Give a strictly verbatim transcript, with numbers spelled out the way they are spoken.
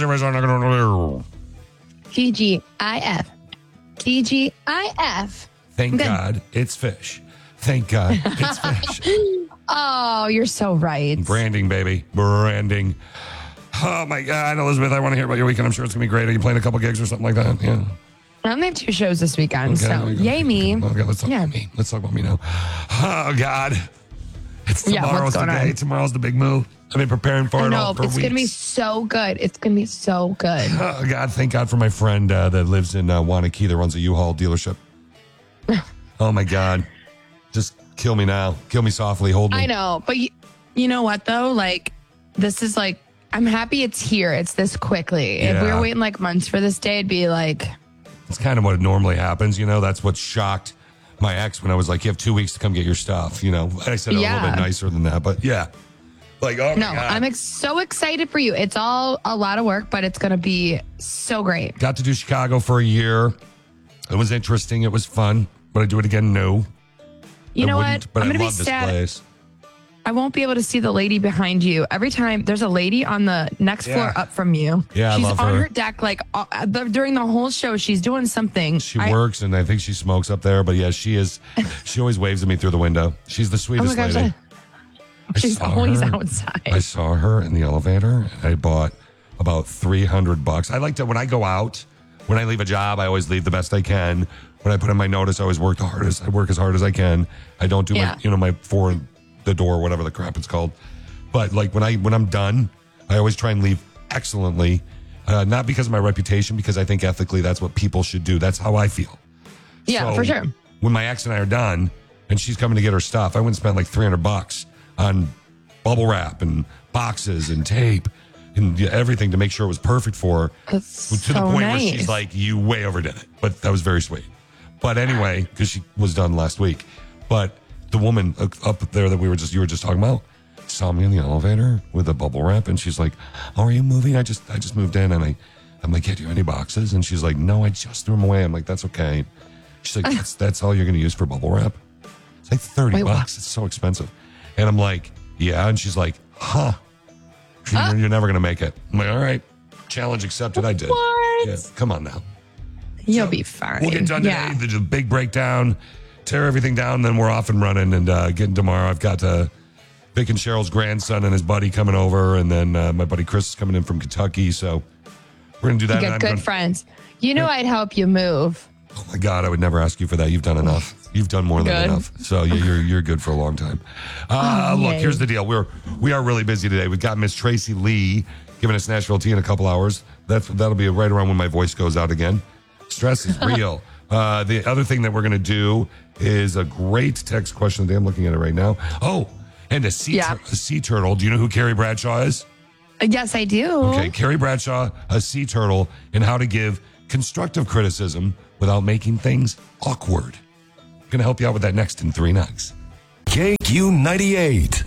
your face. I'm not going to. T G I F. T G I F. Thank God it's fish. Thank God it's fish. Oh, you're so right. Branding, baby. Branding. Oh, my God, Elizabeth, I want to hear about your weekend. I'm sure it's going to be great. Are you playing a couple gigs or something like that? Yeah. I only have two shows this weekend, Okay, so okay, yay okay, me. Okay, okay, let's talk Yeah. about me. Let's talk about me now. Oh, God. It's Yeah, tomorrow's what's the going day. on? Tomorrow's the big move. I've been preparing for I it know, all for it's weeks. going to be so good. It's going to be so good. Oh, God, thank God for my friend uh, that lives in uh, Wanakee that runs a U-Haul dealership. Oh, my God. Just kill me now. Kill me softly. Hold me. I know, but you, you know what, though? Like, this is like, I'm happy it's here. It's this quickly. If we Yeah. were waiting like months for this day, it'd be like... It's kind of what normally happens, you know. That's what shocked my ex when I was like, you have two weeks to come get your stuff, you know. I said it a Yeah. little bit nicer than that, but yeah. Like, oh, my No, God. I'm ex- so excited for you. It's all a lot of work, but it's going to be so great. Got to do Chicago for a year. It was interesting. It was fun. Would I do it again? No. You I know wouldn't, what? But I'm I going to be love this sad. place. I won't be able to see the lady behind you. Every time there's a lady on the next Yeah. floor up from you. Yeah, I she's love on her. her deck like uh, the, during the whole show. She's doing something. She I- works, and I think she smokes up there. But yeah, she is. She always waves at me through the window. She's the Oh sweetest my gosh, lady. I she's saw always her. outside. I saw her in the elevator. And I bought about three hundred bucks. I like to, when I go out, when I leave a job, I always leave the best I can. When I put in my notice, I always work the hardest. I work as hard as I can. I don't do Yeah. my, you know, my for the door, whatever the crap it's called. But like when I, when I'm done, I always try and leave excellently. Uh, not because of my reputation, because I think ethically that's what people should do. That's how I feel. Yeah, So, for sure. When my ex and I are done and she's coming to get her stuff, I wouldn't spend like three hundred bucks on bubble wrap and boxes and tape and everything to make sure it was perfect for her. That's to the so point nice. where she's like, you way overdid it. But that was very sweet. But anyway, because she was done last week. But the woman up there that we were just, you were just talking about, saw me in the elevator with a bubble wrap, and she's like, "Oh, are you moving? I just I just moved in," and I I'm like, "Yeah, do you have any boxes?" And she's like, "No, I just threw them away." I'm like, "That's okay." She's like, "That's that's all you're going to use for bubble wrap?" It's like thirty Wait, what? bucks. It's so expensive. And I'm like, "Yeah," and she's like, "Huh? You're, you're never going to make it." I'm like, "All right, challenge accepted." I did. What? Yeah, come on now. You'll So, be fine. We'll get done today. Yeah. The, the big breakdown, tear everything down, then we're off and running. And uh, getting tomorrow, I've got uh, Vic and Cheryl's grandson and his buddy coming over, and then uh, my buddy Chris is coming in from Kentucky. So we're gonna do that. You and I'm got good gonna- friends. You know I'd help you move. Oh my God, I would never ask you for that. You've done enough. You've done more than Good. enough. So yeah, you're you're good for a long time. Uh, Oh, look, yay. here's the deal. We're we are really busy today. We've got Miss Tracy Lee giving us Nashville tea in a couple hours. That's that'll be right around when my voice goes out again. Stress is real. uh, the other thing that we're gonna do is a great text question today. I'm looking at it right now. Oh, and a sea Yeah. tur- a sea turtle. Do you know who Carrie Bradshaw is? Uh, Yes, I do. Okay, Carrie Bradshaw, a sea turtle, and how to give constructive criticism without making things awkward. Going to help you out with that next in Three Nugs. K Q ninety-eight.